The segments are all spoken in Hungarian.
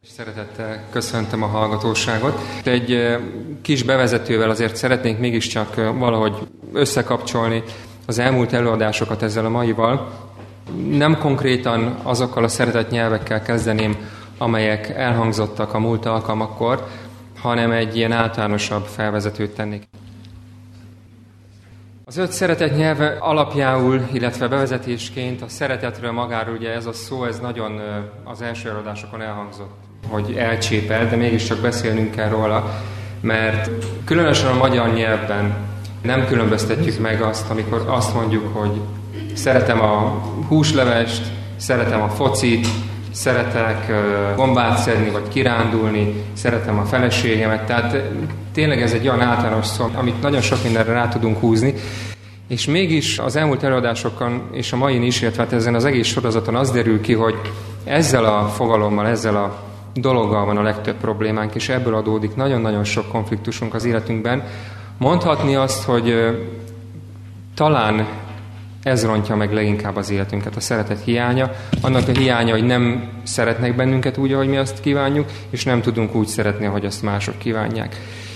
Szeretettel köszöntöm a hallgatóságot. Egy kis bevezetővel azért szeretnénk mégiscsak valahogy összekapcsolni az elmúlt előadásokat ezzel a maival. Nem konkrétan azokkal a szeretett nyelvekkel kezdeném, amelyek elhangzottak a múlt alkalmakkor, hanem egy ilyen általánosabb felvezetőt tennék. Az 5 szeretett nyelve alapjául, illetve bevezetésként a szeretetről magáról, ugye ez a szó, ez nagyon az első előadásokon elhangzott, hogy elcsépel, de mégiscsak beszélnünk kell róla, mert különösen a magyar nyelvben nem különböztetjük meg azt, amikor azt mondjuk, hogy szeretem a húslevest, szeretem a focit, szeretek gombát szedni, vagy kirándulni, szeretem a feleségemet. Tehát tényleg ez egy olyan általános szó, amit nagyon sok mindenre rá tudunk húzni, és mégis az elmúlt előadásokon, és a mai is, illetve ezen az egész sorozaton az derül ki, hogy ezzel a fogalommal, ezzel a dologgal van a legtöbb problémánk, és ebből adódik nagyon-nagyon sok konfliktusunk az életünkben. Mondhatni azt, hogy talán ez rontja meg leginkább az életünket, a szeretet hiánya. Annak a hiánya, hogy nem szeretnek bennünket úgy, ahogy mi azt kívánjuk, és nem tudunk úgy szeretni, ahogy azt mások kívánják.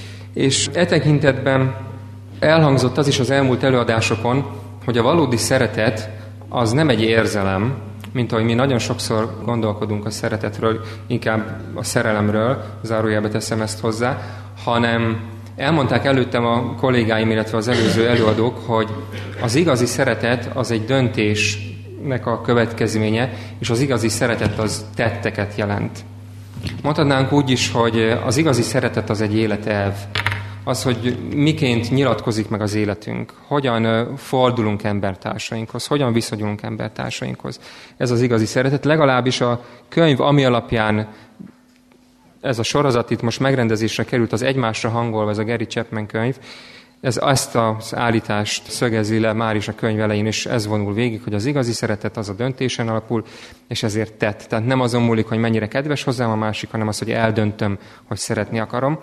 És e tekintetben elhangzott az is az elmúlt előadásokon, hogy a valódi szeretet az nem egy érzelem, mint ahogy mi nagyon sokszor gondolkodunk a szeretetről, inkább a szerelemről, zárójelbe teszem ezt hozzá, hanem elmondták előttem a kollégáim, illetve az előző előadók, hogy az igazi szeretet az egy döntésnek a következménye, és az igazi szeretet az tetteket jelent. Mondhatnánk úgy is, hogy az igazi szeretet az egy életelv. Az, hogy miként nyilatkozik meg az életünk, hogyan fordulunk embertársainkhoz, hogyan viszonyulunk embertársainkhoz. Ez az igazi szeretet. Legalábbis a könyv, ami alapján ez a sorozat itt most megrendezésre került, az egymásra hangolva, ez a Gary Chapman könyv, ez ezt az állítást szögezi le már is a könyv elején, és ez vonul végig, hogy az igazi szeretet az a döntésen alapul, és ezért tett. Tehát nem azon múlik, hogy mennyire kedves hozzám a másik, hanem az, hogy eldöntöm, hogy szeretni akarom.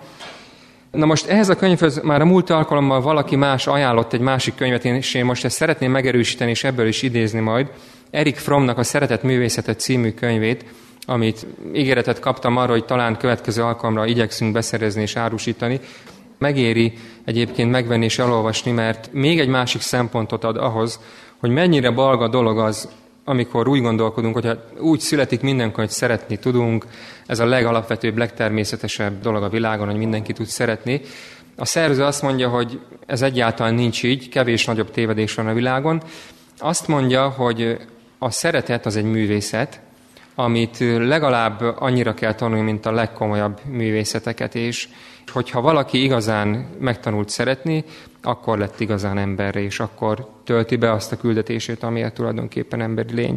Na most ehhez a könyvhöz már a múlt alkalommal valaki más ajánlott egy másik könyvet, és én most ezt szeretném megerősíteni, és ebből is idézni majd. Erik Frommnak a Szeretet művészete című könyvét, amit ígéretet kaptam arra, hogy talán következő alkalomra igyekszünk beszerezni és árusítani. Megéri egyébként megvenni és elolvasni, mert még egy másik szempontot ad ahhoz, hogy mennyire balga dolog az, amikor úgy gondolkodunk, hogy úgy születik mindenki, hogy szeretni tudunk, ez a legalapvetőbb, legtermészetesebb dolog a világon, hogy mindenki tud szeretni. A szerző azt mondja, hogy ez egyáltalán nincs így, kevés nagyobb tévedés van a világon. Azt mondja, hogy a szeretet az egy művészet, amit legalább annyira kell tanulni, mint a legkomolyabb művészeteket, és hogyha valaki igazán megtanult szeretni, akkor lett igazán emberre, és akkor tölti be azt a küldetését, amiért tulajdonképpen emberi lény.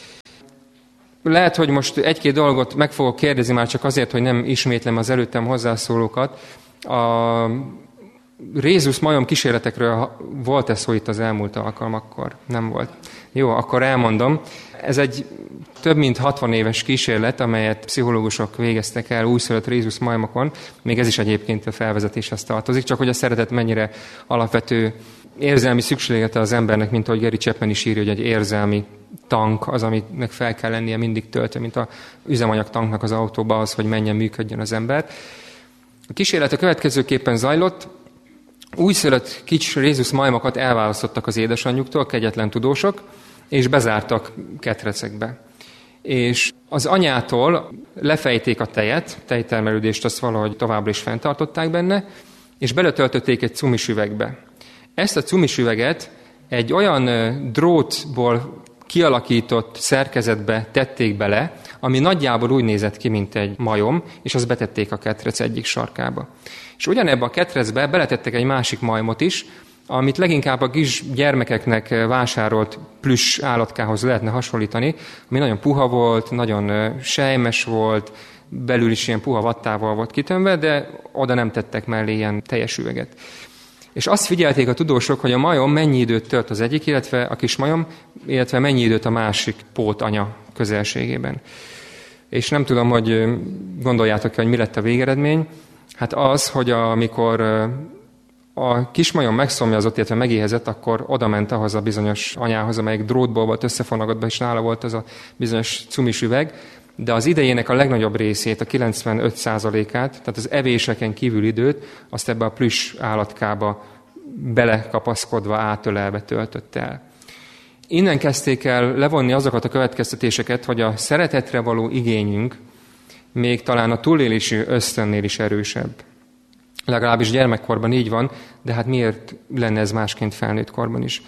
Lehet, hogy most egy-két dolgot meg fogok kérdezni, már csak azért, hogy nem ismétlem az előttem hozzászólókat. A Rhésus majom kísérletekről volt-e szó itt az elmúlt alkalmakkor? Nem volt. Jó, akkor elmondom. Ez egy több mint 60 éves kísérlet, amelyet pszichológusok végeztek el újszülött Rhésus majmokon. Még ez is egyébként a felvezetéshez tartozik, csak hogy a szeretet mennyire alapvető érzelmi szükséglete az embernek, mint ahogy Gary Chapman is írja, hogy egy érzelmi tank az, aminek fel kell lennie mindig töltve, mint a üzemanyag tanknak az autóba az, hogy menjen, működjön az ember. A kísérlet a következőképpen zajlott. Újszülött kicsi Rhésus majmokat elválasztottak az édesanyjuktól, kegyetlen tudósok, és bezártak ketrecekbe. És az anyától lefejték a tejet, tejtermelődést azt valahogy továbbra is fenntartották benne, és beletöltötték egy cumis üvegbe. Ezt a cumis üveget egy olyan drótból kialakított szerkezetbe tették bele, ami nagyjából úgy nézett ki, mint egy majom, és azt betették a ketrec egyik sarkába. És ugyanebben a ketrecbe beletettek egy másik majmot is, amit leginkább a kis gyermekeknek vásárolt plüss állatkához lehetne hasonlítani, ami nagyon puha volt, nagyon sejmes volt, belül is ilyen puha vattával volt kitömve, de oda nem tettek mellé ilyen teljes üveget. És azt figyelték a tudósok, hogy a majom mennyi időt tölt az egyik, illetve a kis majom, illetve mennyi időt a másik pótanya közelségében. És nem tudom, hogy gondoljátok, hogy mi lett a végeredmény. Hát az, hogy amikor a kismajom megszomjazott, illetve megéhezett, akkor oda ment ahhoz a bizonyos anyához, amelyik drótból volt összefonagatva, és nála volt az a bizonyos cumis üveg, de az idejének a legnagyobb részét, a 95%-át, tehát az evéseken kívül időt, azt ebbe a plüss állatkába belekapaszkodva, átölelve töltött el. Innen kezdték el levonni azokat a következtetéseket, hogy a szeretetre való igényünk még talán a túlélési ösztönnél is erősebb. Legalábbis gyermekkorban így van, de hát miért lenne ez másként felnőtt korban is?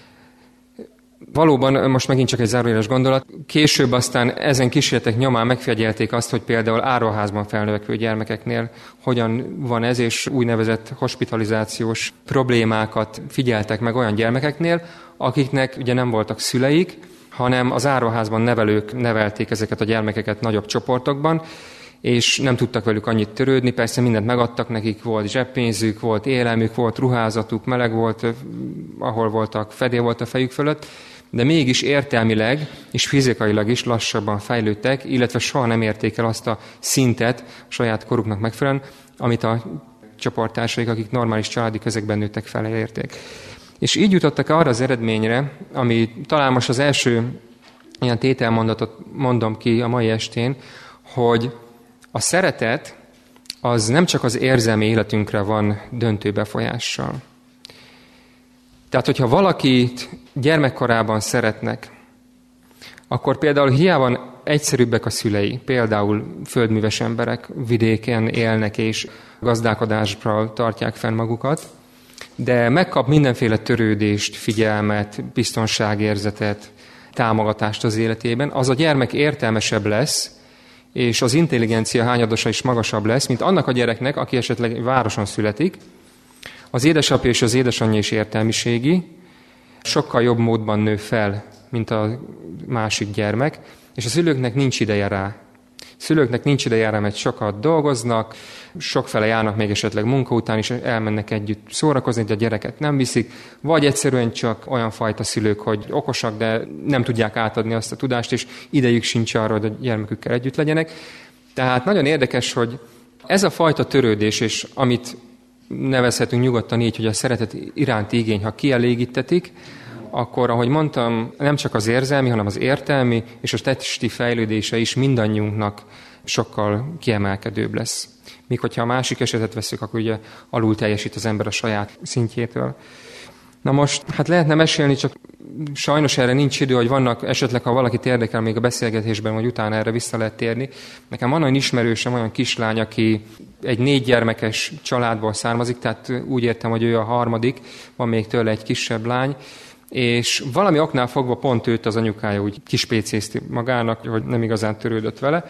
Valóban, most megint csak egy zárójeles gondolat, később aztán ezen kísérletek nyomán megfigyelték azt, hogy például áruházban felnövekvő gyermekeknél hogyan van ez, és úgynevezett hospitalizációs problémákat figyeltek meg olyan gyermekeknél, akiknek ugye nem voltak szüleik, hanem az áruházban nevelők nevelték ezeket a gyermekeket nagyobb csoportokban, és nem tudtak velük annyit törődni, persze mindent megadtak nekik, volt zseppénzük, volt élelmük, volt ruházatuk, meleg volt, ahol voltak, fedél volt a fejük fölött, de mégis értelmileg és fizikailag is lassabban fejlődtek, illetve soha nem érték el azt a szintet a saját koruknak megfelelően, amit a csoporttársaik, akik normális családi közegben nőttek fel, érték. És így jutottak arra az eredményre, ami talán most az első ilyen tételmondatot mondom ki a mai estén, hogy a szeretet az nem csak az érzelmi életünkre van döntő befolyással. Tehát, hogyha valakit gyermekkorában szeretnek, akkor például hiába egyszerűbbek a szülei, például földműves emberek vidéken élnek és gazdálkodásra tartják fenn magukat, de megkap mindenféle törődést, figyelmet, biztonságérzetet, támogatást az életében, az a gyermek értelmesebb lesz, és az intelligencia hányadosa is magasabb lesz, mint annak a gyereknek, aki esetleg városon születik. Az édesapja és az édesanyja is értelmiségi, sokkal jobb módban nő fel, mint a másik gyermek, és a szülőknek nincs ideje rá. Szülőknek nincs ideje rá, mert sokat dolgoznak, sokfele járnak még esetleg munka után is, elmennek együtt szórakozni, de a gyereket nem viszik, vagy egyszerűen csak olyan fajta szülők, hogy okosak, de nem tudják átadni azt a tudást, és idejük sincs arra, hogy a gyermekükkel együtt legyenek. Tehát nagyon érdekes, hogy ez a fajta törődés, és amit nevezhetünk nyugodtan így, hogy a szeretet iránti igény, ha kielégítetik, akkor, ahogy mondtam, nem csak az érzelmi, hanem az értelmi és a testi fejlődése is mindannyiunknak sokkal kiemelkedőbb lesz. Míg hogyha a másik esetet veszük, akkor ugye alul teljesít az ember a saját szintjétől. Na most, hát lehetne mesélni, csak sajnos erre nincs idő, hogy vannak esetleg, ha valakit érdekel még a beszélgetésben, vagy utána erre vissza lehet térni. Nekem van olyan ismerősem, olyan kislány, aki egy 4 gyermekes családból származik, tehát úgy értem, hogy ő a harmadik, van még tőle egy kisebb lány, és valami oknál fogva pont őt az anyukája úgy kispécézti magának, hogy nem igazán törődött vele,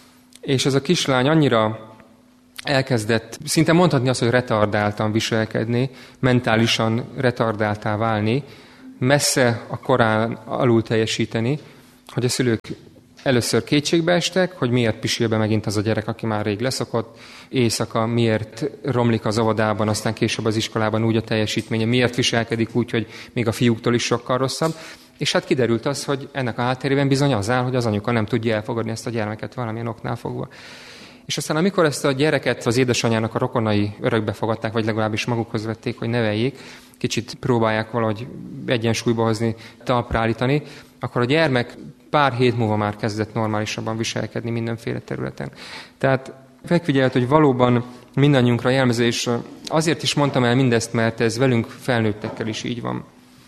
és ez a kislány annyira elkezdett, szinte mondhatni azt, hogy retardáltan viselkedni, mentálisan retardáltá válni, messze a korán alul teljesíteni, hogy a szülők először kétségbe estek, hogy miért pisil be megint az a gyerek, aki már rég leszokott, éjszaka miért romlik az óvodában, aztán később az iskolában úgy a teljesítménye, miért viselkedik úgy, hogy még a fiúktól is sokkal rosszabb. És hát kiderült az, hogy ennek a háttérében bizony az áll, hogy az anyuka nem tudja elfogadni ezt a gyermeket valamilyen oknál fogva. És aztán amikor ezt a gyereket az édesanyjának a rokonai örökbe fogadták, vagy legalábbis magukhoz vették, hogy neveljék, kicsit próbálják valahogy egyensúlyba hozni, talpra állítani, akkor a gyermek pár hét múlva már kezdett normálisabban viselkedni mindenféle területen. Tehát megfigyelt, hogy valóban mindannyiunkra jellemző, és azért is mondtam el mindezt, mert ez velünk felnőttekkel is így van.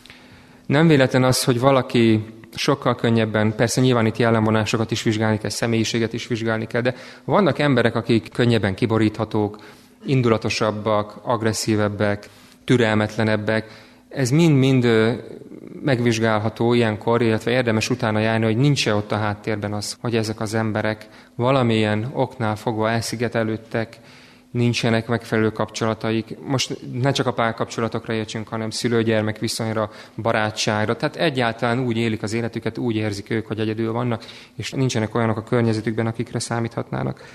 Nem véletlen az, hogy valaki sokkal könnyebben, persze nyilván itt jellemvonásokat is vizsgálni kell, személyiséget is vizsgálni kell, de vannak emberek, akik könnyebben kiboríthatók, indulatosabbak, agresszívebbek, türelmetlenebbek. Ez mind-mind megvizsgálható ilyenkor, illetve érdemes utána járni, hogy nincs-e ott a háttérben az, hogy ezek az emberek valamilyen oknál fogva elszigetelődtek, nincsenek megfelelő kapcsolataik. Most ne csak a párkapcsolatokra értsünk, hanem szülő-gyermek viszonyra, barátságra. Tehát egyáltalán úgy élik az életüket, úgy érzik ők, hogy egyedül vannak, és nincsenek olyanok a környezetükben, akikre számíthatnának.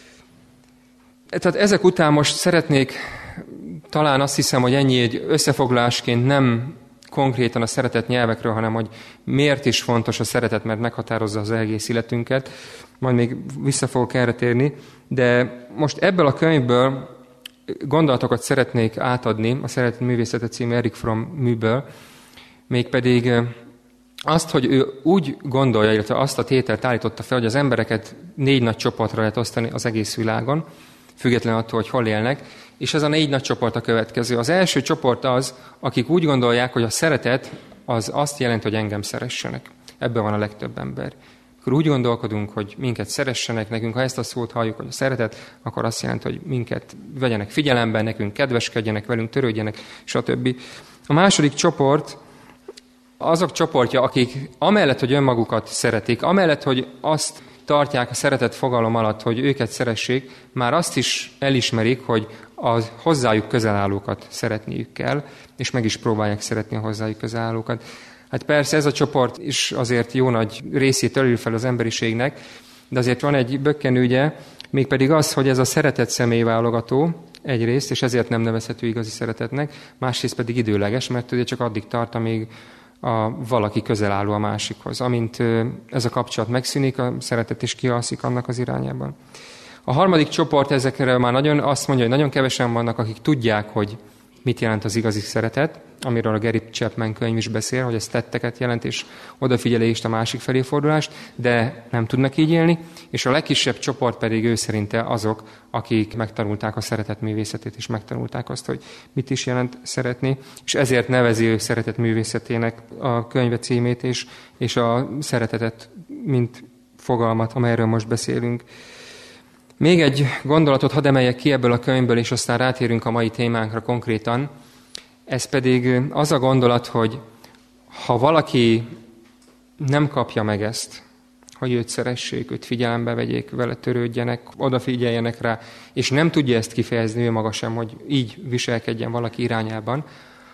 Tehát ezek után most szeretnék, talán azt hiszem, hogy ennyi egy összefoglalásként nem konkrétan a szeretet nyelvekről, hanem hogy miért is fontos a szeretet, mert meghatározza az egész életünket. Majd még vissza fogok erre térni, de most ebből a könyvből gondolatokat szeretnék átadni, a Szeretet művészete című Erich Fromm műből, mégpedig azt, hogy ő úgy gondolja, illetve azt a tételt állította fel, hogy az embereket 4 nagy csoportra lehet osztani az egész világon, függetlenül attól, hogy hol élnek, és ez a 4 nagy csoport a következő. Az első csoport az, akik úgy gondolják, hogy a szeretet az azt jelenti, hogy engem szeressenek. Ebben van a legtöbb ember. Akkor úgy gondolkodunk, hogy minket szeressenek, nekünk, ha ezt a szót halljuk, hogy a szeretet, akkor azt jelenti, hogy minket vegyenek figyelembe, nekünk kedveskedjenek, velünk törődjenek, stb. A második csoport, azok csoportja, akik amellett, hogy önmagukat szeretik, amellett, hogy azt tartják a szeretet fogalom alatt, hogy őket szeressék, már azt is elismerik, hogy a hozzájuk közel állókat szeretniük kell, és meg is próbálják szeretni a hozzájuk közel állókat. Hát persze ez a csoport is azért jó nagy részét ölül fel az emberiségnek, de azért van egy bökkenője, mégpedig az, hogy ez a szeretet személyválogató egyrészt, és ezért nem nevezhető igazi szeretetnek, másrészt pedig időleges, mert ugye csak addig tart, amíg valaki közel álló a másikhoz. Amint ez a kapcsolat megszűnik, a szeretet is kialszik annak az irányában. A harmadik csoport ezekre már azt mondja, hogy nagyon kevesen vannak, akik tudják, hogy mit jelent az igazi szeretet, amiről a Gary Chapman könyv is beszél, hogy ez tetteket jelent, és odafigyelést, a másik felé fordulást, de nem tudnak így élni, és a legkisebb csoport pedig ő szerinte azok, akik megtanulták a szeretet művészetét, és megtanulták azt, hogy mit is jelent szeretni, és ezért nevezi ő szeretet művészetének a könyve címét, és a szeretetet, mint fogalmat, amelyről most beszélünk. Még egy gondolatot hadd emeljek ki ebből a könyvből, és aztán rátérünk a mai témánkra konkrétan. Ez pedig az a gondolat, hogy ha valaki nem kapja meg ezt, hogy őt szeressék, őt figyelembe vegyék, vele törődjenek, odafigyeljenek rá, és nem tudja ezt kifejezni ő maga sem, hogy így viselkedjen valaki irányában,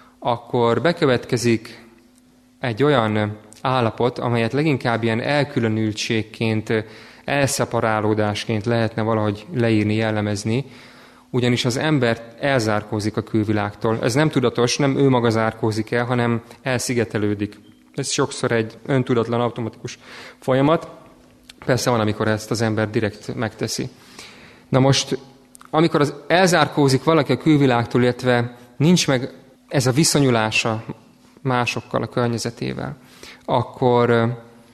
akkor bekövetkezik egy olyan állapot, amelyet leginkább ilyen elkülönültségként, elszeparálódásként lehetne valahogy leírni, jellemezni, ugyanis az ember elzárkózik a külvilágtól. Ez nem tudatos, nem ő maga zárkózik el, hanem elszigetelődik. Ez sokszor egy öntudatlan, automatikus folyamat. Persze van, amikor ezt az ember direkt megteszi. Na most, amikor elzárkózik valaki a külvilágtól, illetve nincs meg ez a viszonyulása másokkal, a környezetével, akkor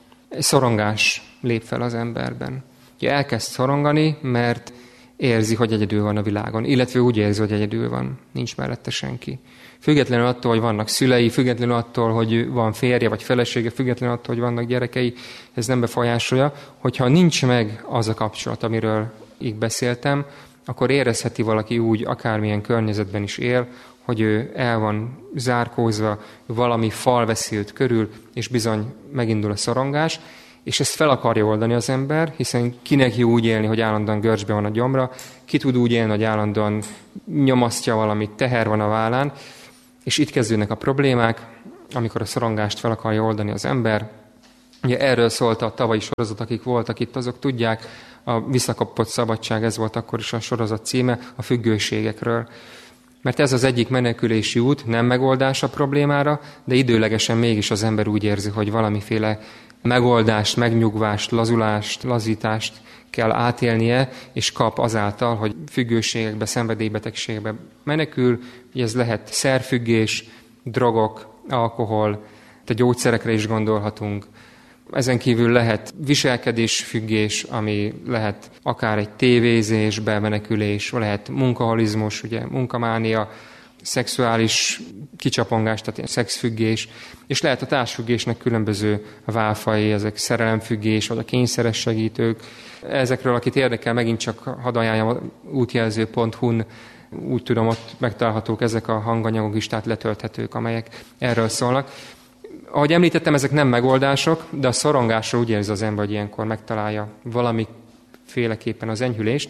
szorongás lép fel az emberben. Ugye elkezd szorongani, mert érzi, hogy egyedül van a világon, illetve úgy érzi, hogy egyedül van, nincs mellette senki. Függetlenül attól, hogy vannak szülei, függetlenül attól, hogy van férje vagy felesége, függetlenül attól, hogy vannak gyerekei, ez nem befolyásolja. Hogyha nincs meg az a kapcsolat, amiről így beszéltem, akkor érezheti valaki úgy, akármilyen környezetben is él, hogy ő el van zárkózva, valami fal veszi őt körül, és bizony megindul a szorongás, és ezt fel akarja oldani az ember, hiszen kinek jó úgy élni, hogy állandóan görcsbe van a gyomra, ki tud úgy élni, hogy állandóan nyomasztja valamit, teher van a vállán, és itt kezdődnek a problémák, amikor a szorongást fel akarja oldani az ember. Ugye erről szólt a tavalyi sorozat, akik voltak itt, azok tudják, a Visszakapott szabadság, ez volt akkor is a sorozat címe, a függőségekről. Mert ez az egyik menekülési út, nem megoldás a problémára, de időlegesen mégis az ember úgy érzi, hogy valamiféle megoldást, megnyugvást, lazulást, lazítást kell átélnie, és kap azáltal, hogy függőségekbe, szenvedélybetegségekbe menekül. Ez lehet szerfüggés, drogok, alkohol, de gyógyszerekre is gondolhatunk. Ezen kívül lehet viselkedésfüggés, ami lehet akár egy tévézésbe menekülés, lehet munkaholizmus, ugye munkamánia, szexuális kicsapongás, tehát szexfüggés, és lehet a társfüggésnek különböző válfai, ezek szerelemfüggés, vagy a kényszeres segítők. Ezekről, akit érdekel, megint csak hadd ajánljam útjelző.hu-n, úgy tudom, ott megtalálhatók ezek a hanganyagok is, tehát letölthetők, amelyek erről szólnak. Ahogy említettem, ezek nem megoldások, de a szorongásra úgy érzi az ember, hogy ilyenkor megtalálja valamiféleképpen az enyhülést.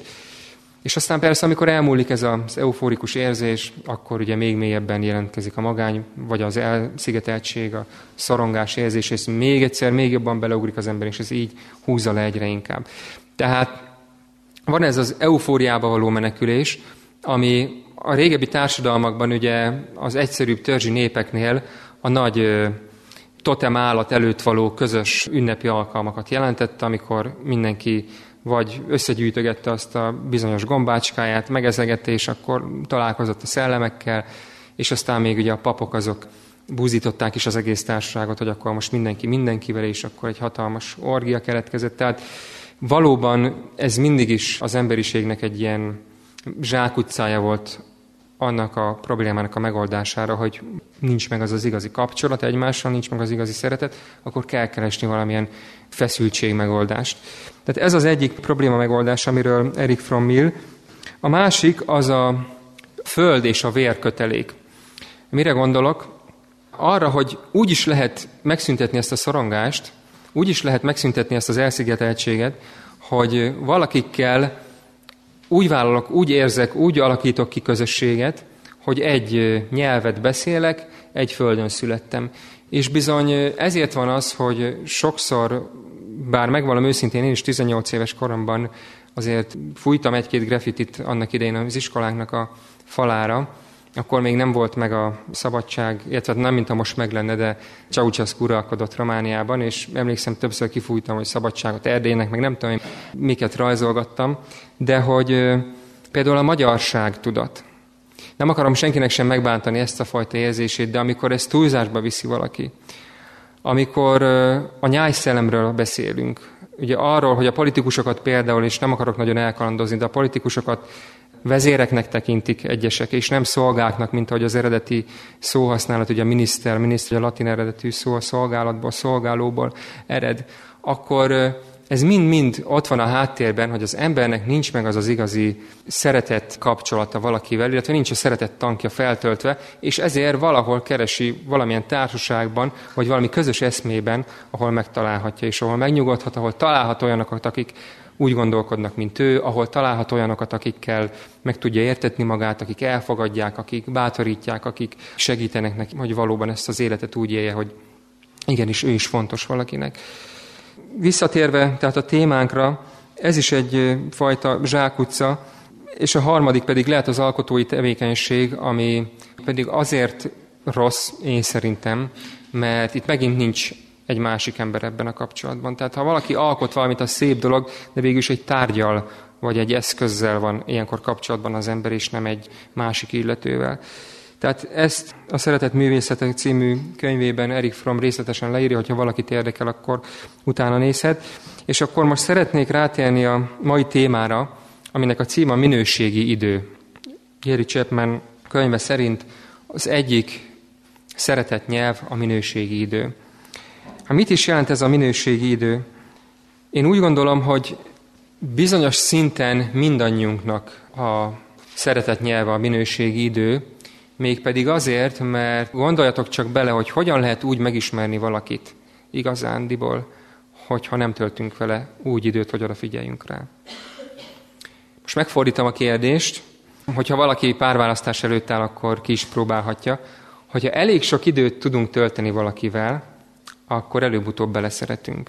És aztán persze, amikor elmúlik ez az euforikus érzés, akkor ugye még mélyebben jelentkezik a magány, vagy az elszigeteltség, a szorongás érzés, és még egyszer, még jobban beleugrik az ember, és ez így húzza le egyre inkább. Tehát van ez az eufóriába való menekülés, ami a régebbi társadalmakban ugye az egyszerűbb törzsi népeknél a nagy totem állat előtt való közös ünnepi alkalmakat jelentette, amikor mindenki vagy összegyűjtögette azt a bizonyos gombácskáját, megezegette, és akkor találkozott a szellemekkel, és aztán még ugye a papok azok búzították is az egész társaságot, hogy akkor most mindenki mindenkivel, és akkor egy hatalmas orgia keletkezett. Tehát valóban ez mindig is az emberiségnek egy ilyen zsákutcája volt annak a problémának a megoldására, hogy nincs meg az az igazi kapcsolat egymással, nincs meg az igazi szeretet, akkor kell keresni valamilyen feszültség megoldást. Tehát ez az egyik probléma megoldás, amiről Erich Fromm ír. A másik az a föld és a vér kötelék. Mire gondolok? Arra, hogy úgy is lehet megszüntetni ezt a szorongást, úgy is lehet megszüntetni ezt az elszigeteltséget, hogy valakikkel úgy vállalok, úgy érzek, úgy alakítok ki közösséget, hogy egy nyelvet beszélek, egy földön születtem. És bizony ezért van az, hogy sokszor, bár megvallom őszintén, én is 18 éves koromban azért fújtam egy-két graffitit annak idején az iskolánknak a falára, akkor még nem volt meg a szabadság, illetve nem, mint ha most meg lenne, de Ceausescu uralkodott Romániában, és emlékszem, többször kifújtam, hogy szabadságot Erdélynek, meg nem tudom, miket rajzolgattam, de hogy például a magyarság tudat. Nem akarom senkinek sem megbántani ezt a fajta érzését, de amikor ezt túlzásba viszi valaki, amikor a nyájszellemről beszélünk, ugye arról, hogy a politikusokat például, és nem akarok nagyon elkalandozni, de a politikusokat vezéreknek tekintik egyesek, és nem szolgáknak, mint ahogy az eredeti szóhasználat, ugye a miniszter, a latin eredetű szó a szolgálatból, szolgálóból ered, akkor ez mind-mind ott van a háttérben, hogy az embernek nincs meg az az igazi szeretett kapcsolata valakivel, illetve nincs a szeretett tankja feltöltve, és ezért valahol keresi valamilyen társaságban, vagy valami közös eszmében, ahol megtalálhatja, és ahol megnyugodhat, ahol találhat olyanokat, akik úgy gondolkodnak, mint ő, ahol találhat olyanokat, akikkel meg tudja értetni magát, akik elfogadják, akik bátorítják, akik segítenek neki, hogy valóban ezt az életet úgy élje, hogy igenis ő is fontos valakinek. Visszatérve tehát a témánkra, ez is egy fajta zsákutca, és a harmadik pedig lehet az alkotói tevékenység, ami pedig azért rossz, én szerintem, mert itt megint nincs egy másik ember ebben a kapcsolatban. Tehát ha valaki alkot valamit, az szép dolog, de végül is egy tárgyal vagy egy eszközzel van ilyenkor kapcsolatban az ember, és nem egy másik illetővel. Tehát ezt a Szeretett művészetek című könyvében Erich Fromm részletesen leírja, hogyha valakit érdekel, akkor utána nézhet. És akkor most szeretnék rátérni a mai témára, aminek a címe a minőségi idő. Gary Chapman könyve szerint az egyik szeretett nyelv a minőségi idő. Mit is jelent ez a minőségi idő? Én úgy gondolom, hogy bizonyos szinten mindannyiunknak a szeretett nyelve a minőségi idő, mégpedig azért, mert gondoljatok csak bele, hogy hogyan lehet úgy megismerni valakit igazándiból, hogyha nem töltünk vele úgy időt, hogy odafigyeljünk rá. Most megfordítom a kérdést, hogyha valaki párválasztás előtt áll, akkor ki is próbálhatja. Hogyha elég sok időt tudunk tölteni valakivel, akkor előbb-utóbb beleszeretünk.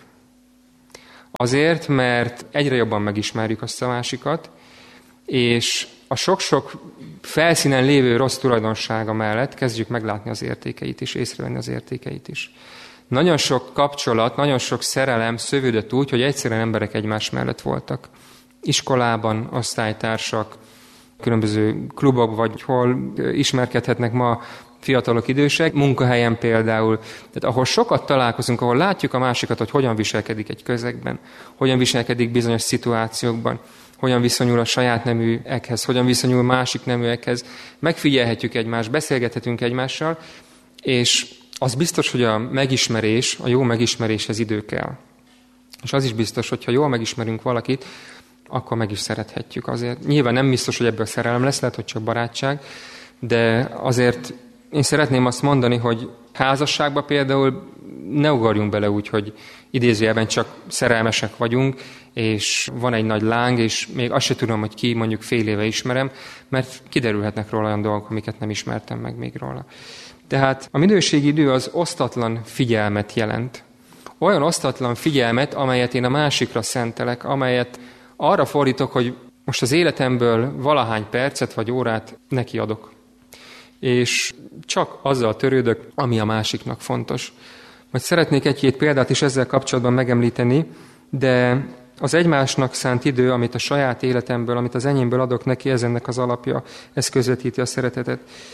Azért, mert egyre jobban megismerjük azt a másikat, és a sok-sok felszínen lévő rossz tulajdonsága mellett kezdjük meglátni az értékeit is, észrevenni az értékeit is. Nagyon sok kapcsolat, nagyon sok szerelem szövődött úgy, hogy egyszerűen emberek egymás mellett voltak. Iskolában, osztálytársak, különböző klubok, vagy hol ismerkedhetnek ma fiatalok, idősek, munkahelyen például, tehát ahol sokat találkozunk, ahol látjuk a másikat, hogy hogyan viselkedik egy közegben, hogyan viselkedik bizonyos szituációkban, hogyan viszonyul a saját neműekhez, hogyan viszonyul másik neműekhez, megfigyelhetjük egymást, beszélgethetünk egymással, és az biztos, hogy a megismerés, a jó megismeréshez idő kell. És az is biztos, hogy ha jól megismerünk valakit, akkor meg is szerethetjük. Azért nyilván nem biztos, hogy ebből szerelem lesz, lehet, hogy csak barátság, de azért én szeretném azt mondani, hogy házasságban például ne ugorjunk bele úgy, hogy idézőjelben csak szerelmesek vagyunk, és van egy nagy láng, és még azt se tudom, hogy ki, mondjuk fél éve ismerem, mert kiderülhetnek róla olyan dolgok, amiket nem ismertem meg még róla. Tehát a minőségi idő az osztatlan figyelmet jelent. Olyan osztatlan figyelmet, amelyet én a másikra szentelek, amelyet arra fordítok, hogy most az életemből valahány percet vagy órát nekiadok. És csak azzal törődök, ami a másiknak fontos. Majd szeretnék egy-két példát is ezzel kapcsolatban megemlíteni, de az egymásnak szánt idő, amit a saját életemből, amit az enyémből adok neki, ez ennek az alapja, ez közvetíti a szeretetet.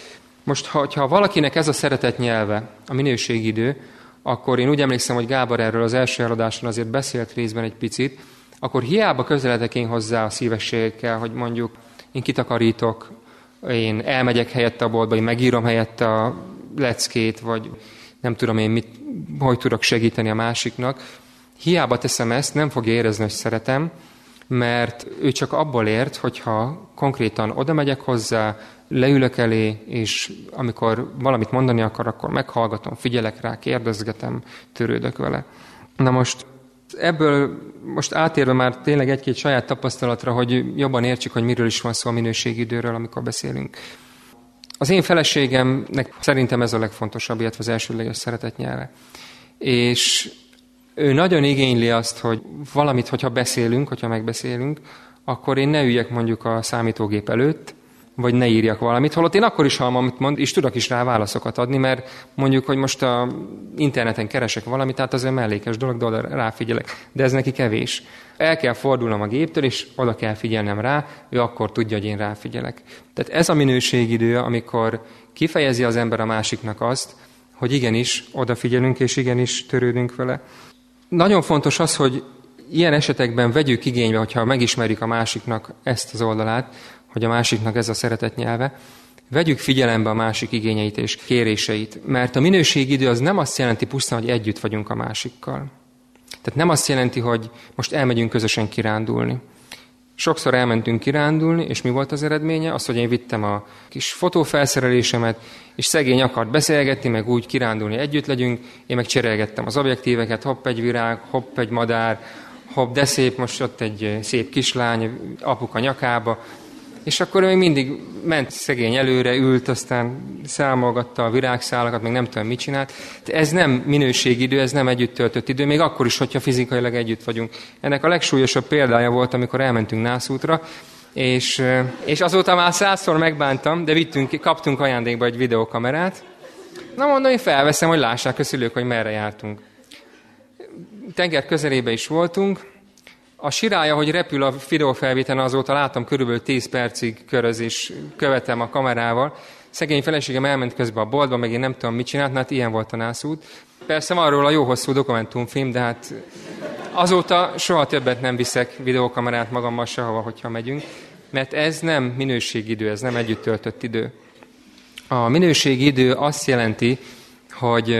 Most, ha valakinek ez a szeretet nyelve, a minőségidő, akkor én úgy emlékszem, hogy Gábor erről az első előadáson azért beszélt részben egy picit, akkor hiába közeledek én hozzá a szívességekkel, hogy mondjuk én kitakarítok, én elmegyek helyette a boltba, én megírom helyette a leckét, vagy nem tudom én hogy tudok segíteni a másiknak. Hiába teszem ezt, nem fogja érezni, hogy szeretem, mert ő csak abból ért, hogyha konkrétan oda megyek hozzá, leülök elé, és amikor valamit mondani akar, akkor meghallgatom, figyelek rá, kérdezgetem, törődök vele. Na most ebből most átérve már tényleg egy-két saját tapasztalatra, hogy jobban értsük, hogy miről is van szó a minőségidőről, amikor beszélünk. Az én feleségemnek szerintem ez a legfontosabb, illetve az elsődleges szeretetnyelve. És ő nagyon igényli azt, hogy valamit, hogyha beszélünk, hogyha megbeszélünk, akkor én ne üljek mondjuk a számítógép előtt, vagy ne írjak valamit, holott én akkor is hallom, amit mond, és tudok is rá válaszokat adni, mert mondjuk, hogy most a interneten keresek valamit, tehát az egy mellékes dolog, de oda ráfigyelek. De ez neki kevés. El kell fordulnom a géptől, és oda kell figyelnem rá, ő akkor tudja, hogy én ráfigyelek. Tehát ez a minőségidő, amikor kifejezi az ember a másiknak azt, hogy igenis odafigyelünk, és igenis törődünk vele. Nagyon fontos az, hogy ilyen esetekben vegyük igénybe, hogyha megismerjük a másiknak ezt az oldalát, hogy a másiknak ez a szeretet nyelve, vegyük figyelembe a másik igényeit és kéréseit. Mert a minőségidő az nem azt jelenti pusztán, hogy együtt vagyunk a másikkal. Tehát nem azt jelenti, hogy most elmegyünk közösen kirándulni. Sokszor elmentünk kirándulni, és mi volt az eredménye? Az, hogy én vittem a kis fotófelszerelésemet, és szegény akart beszélgetni, meg úgy kirándulni, együtt legyünk, én meg cserélgettem az objektíveket, hopp egy virág, hopp egy madár, hopp de szép, most ott egy szép kislány, apuka nyakába, és akkor még mindig ment szegény előre, ült, aztán számolgatta a virágszálakat, meg nem tudom, mit csinált. Ez nem minőségidő, ez nem együtt töltött idő, még akkor is, hogyha fizikailag együtt vagyunk. Ennek a legsúlyosabb példája volt, amikor elmentünk Nászútra, és azóta már 100-szor megbántam, de kaptunk ajándékba egy videókamerát. Na mondom, én felveszem, hogy lássák a szülők, hogy merre jártunk. Tenger közelébe is voltunk. A sirálya, hogy repül a videófelvételen, azóta láttam körülbelül 10 percig köröz, és követem a kamerával. Szegény feleségem elment közben a boltba, meg én nem tudom, mit csinált, hát ilyen volt a Nászút. Persze van róla jó hosszú dokumentumfilm, de hát azóta soha többet nem viszek videókamerát magammal sehova, hogyha megyünk, mert ez nem minőségidő, ez nem együtt töltött idő. A minőségidő azt jelenti, hogy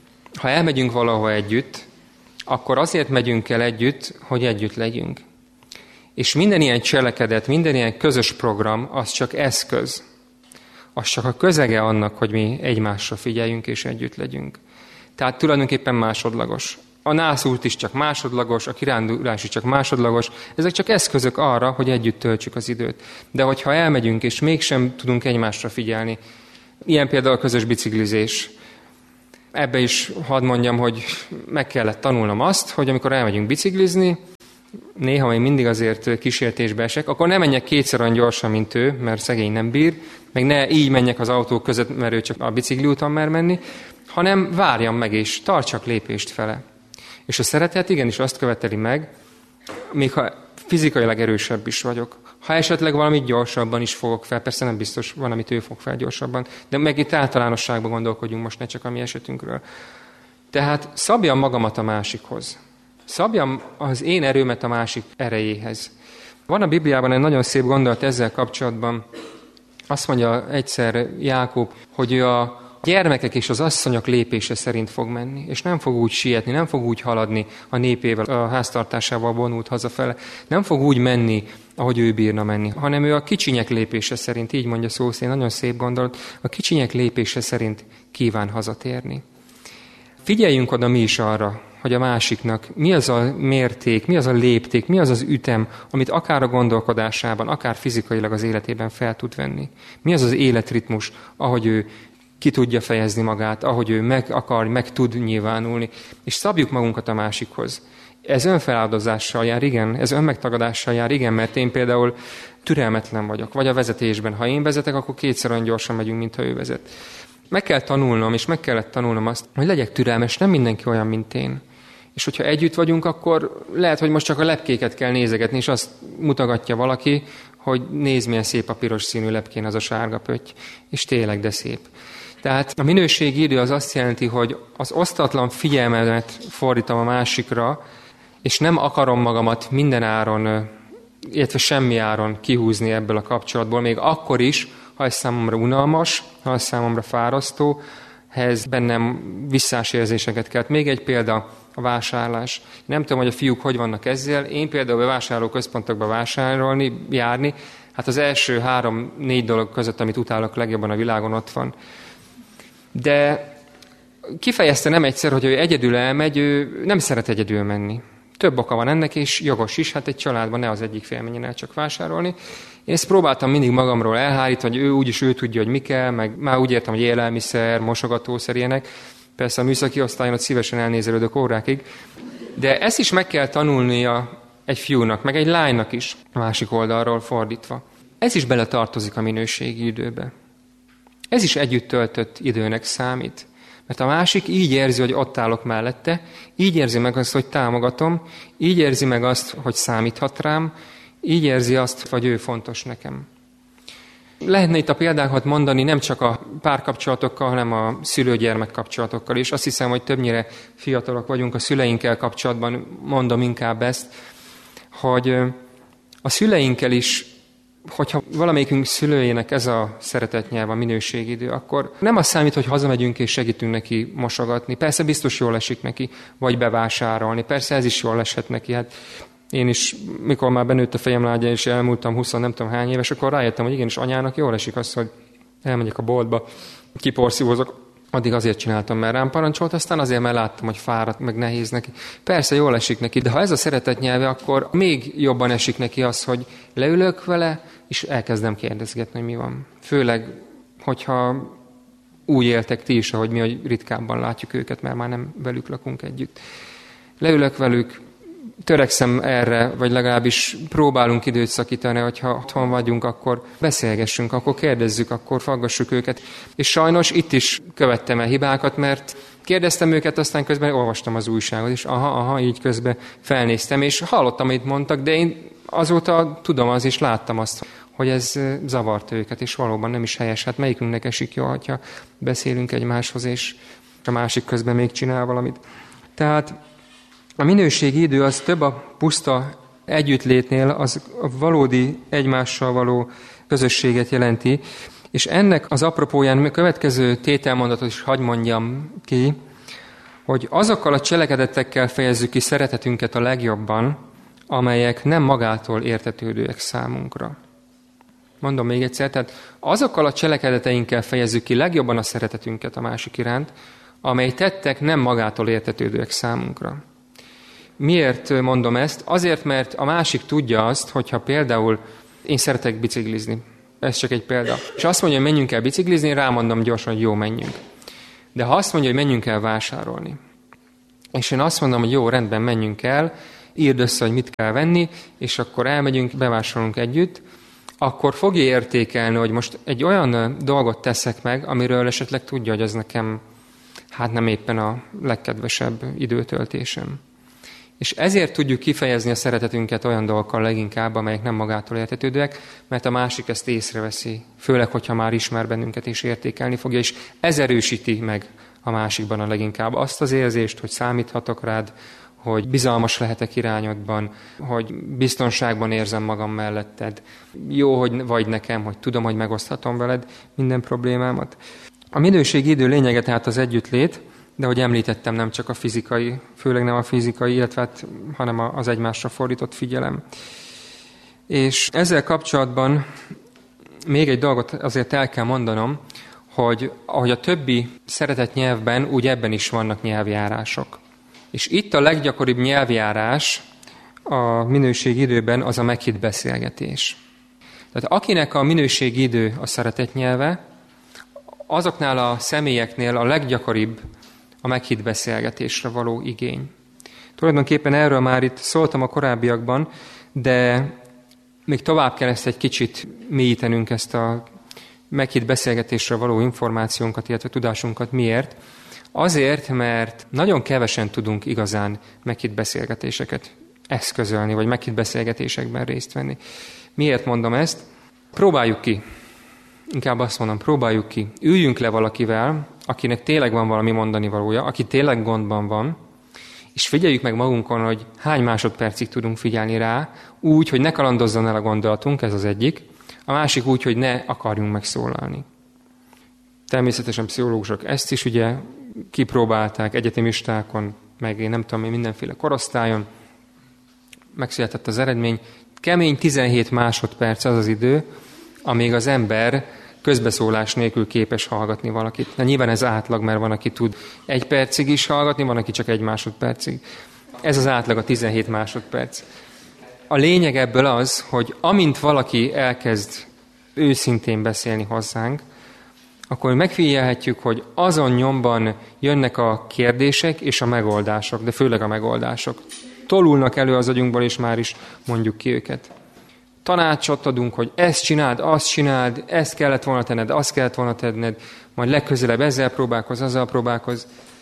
ha elmegyünk valahol együtt, akkor azért megyünk el együtt, hogy együtt legyünk. És minden ilyen cselekedet, minden ilyen közös program, az csak eszköz. Az csak a közege annak, hogy mi egymásra figyeljünk és együtt legyünk. Tehát tulajdonképpen másodlagos. A nászút is csak másodlagos, a kirándulás is csak másodlagos. Ezek csak eszközök arra, hogy együtt töltsük az időt. De hogyha elmegyünk, és mégsem tudunk egymásra figyelni, ilyen például a közös biciklizés. Ebbe is hadd mondjam, hogy meg kellett tanulnom azt, hogy amikor elmegyünk biciklizni, néha még mindig azért kísértésbe esek, akkor ne menjek kétszer olyan gyorsan, mint ő, mert szegény nem bír, meg ne így menjek az autók között, mert ő csak a bicikli úton mer menni, hanem várjam meg és tartsak lépést fele. És a szeretet igenis azt követeli meg, még ha fizikailag erősebb is vagyok. Ha esetleg valamit gyorsabban is fogok fel, persze nem biztos, van, amit ő fog fel gyorsabban, de meg itt általánosságban gondolkodjunk most, ne csak a mi esetünkről. Tehát szabjam magamat a másikhoz. Szabjam az én erőmet a másik erejéhez. Van a Bibliában egy nagyon szép gondolat ezzel kapcsolatban. Azt mondja egyszer Jákob, hogy ő a gyermekek és az asszonyok lépése szerint fog menni, és nem fog úgy sietni, nem fog úgy haladni a népével, a háztartásával vonult hazafele. Nem fog úgy menni, ahogy ő bírna menni, hanem ő a kicsinyek lépése szerint, így mondja szó szerint, nagyon szép gondolat, a kicsinyek lépése szerint kíván hazatérni. Figyeljünk oda mi is arra, hogy a másiknak mi az a mérték, mi az a lépték, mi az az ütem, amit akár a gondolkodásában, akár fizikailag az életében fel tud venni. Mi az az életritmus, ahogy ő ki tudja fejezni magát, ahogy ő meg tud nyilvánulni, és szabjuk magunkat a másikhoz. Ez önfeláldozással jár, igen, ez önmegtagadással jár, igen, mert én például türelmetlen vagyok, vagy a vezetésben. Ha én vezetek, akkor kétszer olyan gyorsan megyünk, mint ha ő vezet. Meg kell tanulnom, és meg kellett tanulnom azt, hogy legyek türelmes, nem mindenki olyan, mint én. És hogyha együtt vagyunk, akkor lehet, hogy most csak a lepkéket kell nézegetni, és azt mutogatja valaki, hogy nézd, milyen szép a piros színű lepkén az a sárga pötty, és tényleg de szép. Tehát a minőségi idő az azt jelenti, hogy az osztatlan figyelmemet fordítom a másikra, és nem akarom magamat minden áron, illetve semmi áron kihúzni ebből a kapcsolatból, még akkor is, ha ez számomra unalmas, ha ez számomra fárasztó, ha ez bennem visszás érzéseket kelt. Még egy példa, a vásárlás. Nem tudom, hogy a fiúk hogy vannak ezzel. Én például bevásárlóközpontokba vásárolni, járni, hát az első 3-4 dolog között, amit utálok legjobban a világon, ott van. De kifejezte nem egyszer, hogy ő egyedül elmegy, ő nem szeret egyedül menni. Több oka van ennek, és jogos is, hát egy családban ne az egyik fél menjen el csak vásárolni. Én ezt próbáltam mindig magamról elhárítani, hogy úgyis ő tudja, hogy mi kell, meg már úgy értem, hogy élelmiszer, mosogatószer, ilyenek. Persze a műszaki osztályon ott szívesen elnézelődök órákig. De ezt is meg kell tanulnia egy fiúnak, meg egy lánynak is, a másik oldalról fordítva. Ez is beletartozik a minőségi időbe. Ez is együtt töltött időnek számít. Mert a másik így érzi, hogy ott állok mellette, így érzi meg azt, hogy támogatom, így érzi meg azt, hogy számíthat rám, így érzi azt, hogy ő fontos nekem. Lehetne itt a példákat mondani nem csak a párkapcsolatokkal, hanem a szülő-gyermek kapcsolatokkal is. Azt hiszem, hogy többnyire fiatalok vagyunk a szüleinkkel kapcsolatban, mondom inkább ezt, hogy a szüleinkkel is, hogyha valamelyikünk szülőjének ez a szeretetnyelv, a minőségidő, akkor nem az számít, hogy hazamegyünk és segítünk neki mosogatni. Persze biztos jól esik neki, vagy bevásárolni. Persze ez is jól eshet neki. Hát én is, mikor már benőtt a fejem lágya, és elmúltam 20 nem tudom hány éves, akkor rájöttem, hogy igenis anyának jól esik az, hogy elmegyek a boltba, kiporszívozok. Addig azért csináltam, mert rám parancsolt, aztán azért, mert láttam, hogy fáradt, meg nehéz neki. Persze jól esik neki, de ha ez a szeretet nyelve, akkor még jobban esik neki az, hogy leülök vele, és elkezdem kérdezgetni, hogy mi van. Főleg, hogyha úgy éltek ti is, ahogy mi, hogy ritkábban látjuk őket, mert már nem velük lakunk együtt. Leülök velük, törekszem erre, vagy legalábbis próbálunk időt szakítani, hogyha otthon vagyunk, akkor beszélgessünk, akkor kérdezzük, akkor faggassuk őket. És sajnos itt is követtem el hibákat, mert kérdeztem őket, aztán közben olvastam az újságot, és így közben felnéztem, és hallottam, amit mondtak, de én azóta tudom az, és láttam azt, hogy ez zavart őket, és valóban nem is helyes. Hát melyikünknek esik jó, hogyha beszélünk egymáshoz, és a másik közben még csinál valamit. Tehát a minőségi idő az több a puszta együttlétnél, az a valódi egymással való közösséget jelenti, és ennek az apropóján a következő tételmondatot is hadd mondjam ki, hogy azokkal a cselekedetekkel fejezzük ki szeretetünket a legjobban, amelyek nem magától értetődőek számunkra. Mondom még egyszer, tehát azokkal a cselekedeteinkkel fejezzük ki legjobban a szeretetünket a másik iránt, amely tettek nem magától értetődőek számunkra. Miért mondom ezt? Azért, mert a másik tudja azt, hogyha például én szeretek biciklizni. Ez csak egy példa. És azt mondja, hogy menjünk el biciklizni, én rámondom gyorsan, hogy jó, menjünk. De ha azt mondja, hogy menjünk el vásárolni, és én azt mondom, hogy jó, rendben, menjünk el, írd össze, hogy mit kell venni, és akkor elmegyünk, bevásárolunk együtt, akkor fogja értékelni, hogy most egy olyan dolgot teszek meg, amiről esetleg tudja, hogy az nekem hát nem éppen a legkedvesebb időtöltésem. És ezért tudjuk kifejezni a szeretetünket olyan dolgokkal leginkább, amelyek nem magától értetődőek, mert a másik ezt észreveszi, főleg, hogyha már ismer bennünket és értékelni fogja, és ez erősíti meg a másikban a leginkább azt az érzést, hogy számíthatok rád, hogy bizalmas lehetek irányodban, hogy biztonságban érzem magam melletted. Jó, hogy vagy nekem, hogy tudom, hogy megoszthatom veled minden problémámat. A minőségi idő lényege tehát az együttlét, de hogy említettem, nem csak a fizikai, főleg nem a fizikai, illetve hanem az egymásra fordított figyelem. És ezzel kapcsolatban még egy dolgot azért el kell mondanom, hogy ahogy a többi szeretett nyelvben, úgy ebben is vannak nyelvjárások. És itt a leggyakoribb nyelvjárás a minőségi időben az a meghitt beszélgetés. Tehát akinek a minőségi idő a szeretett nyelve, azoknál a személyeknél a leggyakoribb a meghitt beszélgetésre való igény. Tulajdonképpen erről már itt szóltam a korábbiakban, de még tovább kell ezt egy kicsit mélyítenünk, ezt a meghitt beszélgetésre való információnkat, illetve tudásunkat. Miért? Azért, mert nagyon kevesen tudunk igazán meghitt beszélgetéseket eszközölni, vagy meghitt beszélgetésekben részt venni. Miért mondom ezt? Próbáljuk ki. Inkább azt mondom, próbáljuk ki. Üljünk le valakivel, akinek tényleg van valami mondani valója, aki tényleg gondban van, és figyeljük meg magunkon, hogy hány másodpercig tudunk figyelni rá, úgy, hogy ne kalandozzon el a gondolatunk, ez az egyik. A másik úgy, hogy ne akarjunk megszólalni. Természetesen pszichológusok ezt is ugye kipróbálták egyetemistákon, meg én nem tudom, mindenféle korosztályon. Megszületett az eredmény. Kemény 17 másodperc az az idő, amíg az ember közbeszólás nélkül képes hallgatni valakit. De nyilván ez átlag, mert van, aki tud 1 percig is hallgatni, van, aki csak 1 másodpercig. Ez az átlag, a 17 másodperc. A lényeg ebből az, hogy amint valaki elkezd őszintén beszélni hozzánk, akkor megfigyelhetjük, hogy azon nyomban jönnek a kérdések és a megoldások, de főleg a megoldások. Tolulnak elő az agyunkból, és már is mondjuk ki őket. Tanácsot adunk, hogy ezt csináld, azt csináld, ezt kellett volna tenned, azt kellett volna tenned, majd legközelebb ezzel próbálkozz, azzal próbálkozz.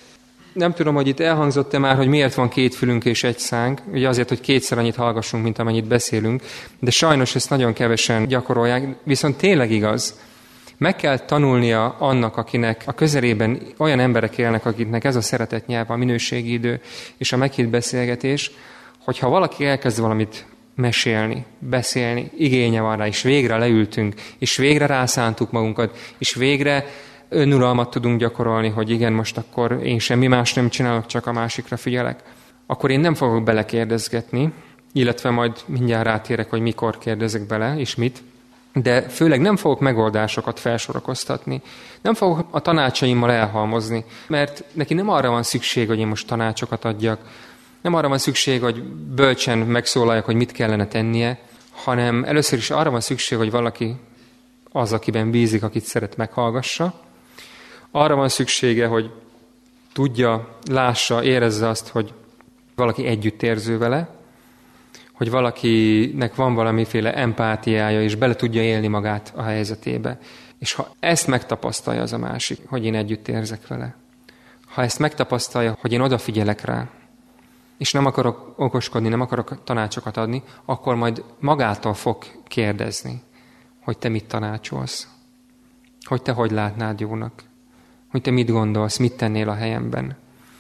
Nem tudom, hogy itt elhangzott-e már, hogy miért van 2 fülünk és 1 szánk. Ugye azért, hogy 2-szer annyit hallgassunk, mint amennyit beszélünk, de sajnos ezt nagyon kevesen gyakorolják, viszont tényleg igaz. Meg kell tanulnia annak, akinek a közelében olyan emberek élnek, akiknek ez a szeretett nyelv, a minőségi idő és a meghitt beszélgetés, hogyha valaki elkezd valamit mesélni, beszélni, igénye van rá, és végre leültünk, és végre rászántuk magunkat, és végre önuralmat tudunk gyakorolni, hogy igen, most akkor én semmi más nem csinálok, csak a másikra figyelek, akkor én nem fogok belekérdezgetni, illetve majd mindjárt rátérek, hogy mikor kérdezek bele, és mit, de főleg nem fogok megoldásokat felsorakoztatni. Nem fogok a tanácsaimmal elhalmozni, mert neki nem arra van szükség, hogy én most tanácsokat adjak, nem arra van szükség, hogy bölcsen megszólaljak, hogy mit kellene tennie, hanem először is arra van szükség, hogy valaki az, akiben bízik, akit szeret, meghallgassa. Arra van szüksége, hogy tudja, lássa, érezze azt, hogy valaki együttérző vele, hogy valakinek van valamiféle empátiája, és bele tudja élni magát a helyzetébe. És ha ezt megtapasztalja az a másik, hogy én együtt érzek vele, ha ezt megtapasztalja, hogy én odafigyelek rá, és nem akarok okoskodni, nem akarok tanácsokat adni, akkor majd magától fog kérdezni, hogy te mit tanácsolsz, hogy te hogy látnád jónak, hogy te mit gondolsz, mit tennél a helyemben.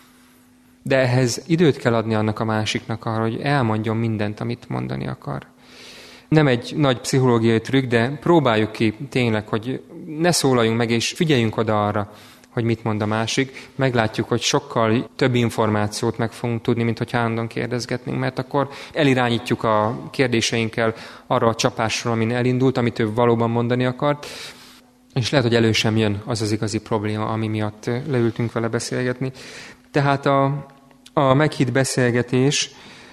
De ehhez időt kell adni annak a másiknak arra, hogy elmondjon mindent, amit mondani akar. Nem egy nagy pszichológiai trükk, de próbáljuk ki tényleg, hogy ne szólaljunk meg, és figyeljünk oda arra, hogy mit mond a másik. Meglátjuk, hogy sokkal több információt meg fogunk tudni, mint hogy állandóan kérdezgetnénk, mert akkor elirányítjuk a kérdéseinkkel arra a csapásra, amin elindult, amit ő valóban mondani akart, és lehet, hogy elő sem jön az az igazi probléma, ami miatt leültünk vele beszélgetni. Tehát a meghitt beszélgetés,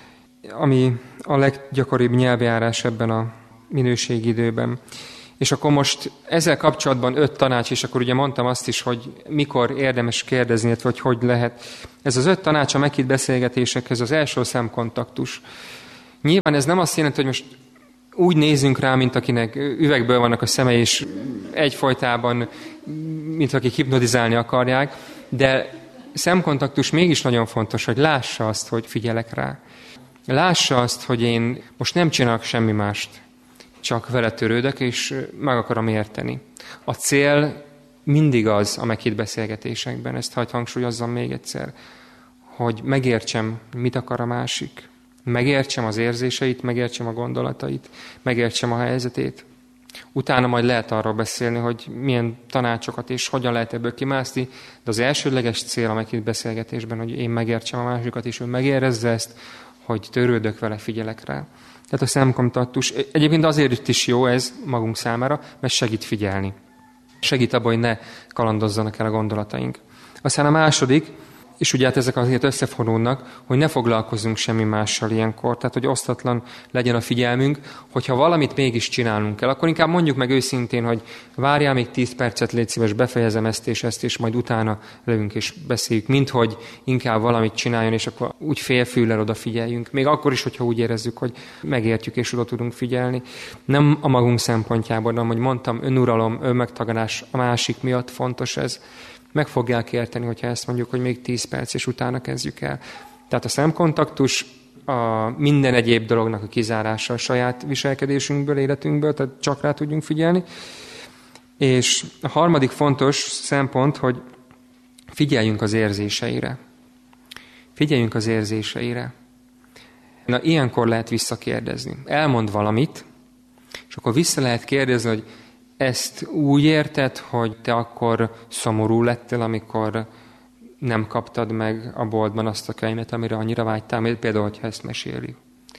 ami a leggyakoribb nyelvjárás ebben a minőségi időben. És akkor most ezzel kapcsolatban 5 tanács, és akkor ugye mondtam azt is, hogy mikor érdemes kérdezni, vagy hogy lehet. Ez az 5 tanács a meghitt beszélgetésekhez az első szemkontaktus. Nyilván ez nem azt jelenti, hogy most úgy nézünk rá, mint akinek üvegből vannak a szemei, és egyfolytában, mint akik hipnotizálni akarják, de szemkontaktus mégis nagyon fontos, hogy lássa azt, hogy figyelek rá. Lássa azt, hogy én most nem csinálok semmi mást, csak vele törődök, és meg akarom érteni. A cél mindig az a meghitt beszélgetésekben, ezt hadd hangsúlyozzam még egyszer, hogy megértsem, mit akar a másik. Megértsem az érzéseit, megértsem a gondolatait, megértsem a helyzetét. Utána majd lehet arról beszélni, hogy milyen tanácsokat és hogyan lehet ebből kimászni, de az elsődleges cél a meghitt beszélgetésben, hogy én megértsem a másikat, és ő megérezze ezt, hogy törődök vele, figyelek rá. Tehát a szemkontaktus egyébként azért is jó ez magunk számára, mert segít figyelni. Segít abban, hogy ne kalandozzanak el a gondolataink. Aztán a második, és ugye hát ezek azért összefonódnak, hogy ne foglalkozzunk semmi mással ilyenkor, tehát hogy osztatlan legyen a figyelmünk, hogyha valamit mégis csinálnunk kell, akkor inkább mondjuk meg őszintén, hogy várjál még 10 percet, légy szíves, befejezem ezt, és majd utána lövünk és beszéljük, minthogy inkább valamit csináljon, és akkor úgy félfüllel odafigyeljünk. Még akkor is, hogyha úgy érezzük, hogy megértjük és oda tudunk figyelni. Nem a magunk szempontjából, hanem, hogy mondtam, önuralom, önmegtagadás a másik miatt fontos ez. Meg fogják érteni, hogyha ezt mondjuk, hogy még 10 perc, és utána kezdjük el. Tehát a szemkontaktus a minden egyéb dolognak a kizárása a saját viselkedésünkből, életünkből, tehát csak rá tudjunk figyelni. És a harmadik fontos szempont, hogy figyeljünk az érzéseire. Figyeljünk az érzéseire. Na, ilyenkor lehet visszakérdezni. Elmond valamit, és akkor vissza lehet kérdezni, hogy ezt úgy érted, hogy te akkor szomorú lettél, amikor nem kaptad meg a boltban azt a könyvet, amire annyira vágytál, például, hogyha ezt meséli.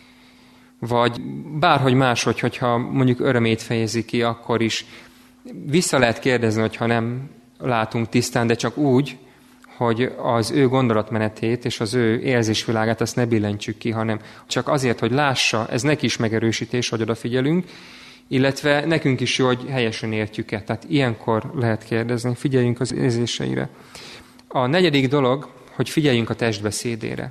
Vagy bárhogy máshogy, hogyha mondjuk örömét fejezi ki, akkor is vissza lehet kérdezni, hogyha nem látunk tisztán, de csak úgy, hogy az ő gondolatmenetét és az ő érzésvilágát azt ne billentsük ki, hanem csak azért, hogy lássa, ez neki is megerősítés, hogy odafigyelünk, illetve nekünk is jó, hogy helyesen értjük-e. Tehát ilyenkor lehet kérdezni, figyeljünk az érzéseire. A negyedik dolog, hogy figyeljünk a testbeszédére.